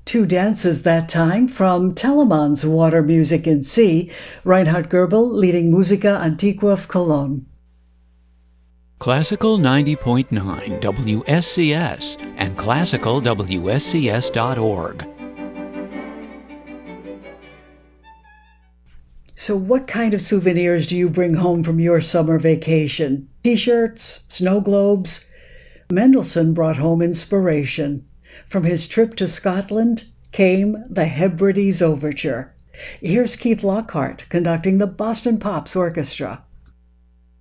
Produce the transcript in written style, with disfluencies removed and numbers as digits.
Two dances that time from Telemann's Water Music in C, Reinhard Goebel leading Musica Antiqua of Cologne. Classical 90.9 WSCS and classicalwscs.org. So what kind of souvenirs do you bring home from your summer vacation? T-shirts, snow globes? Mendelssohn brought home inspiration. From his trip to Scotland came the Hebrides Overture. Here's Keith Lockhart conducting the Boston Pops Orchestra.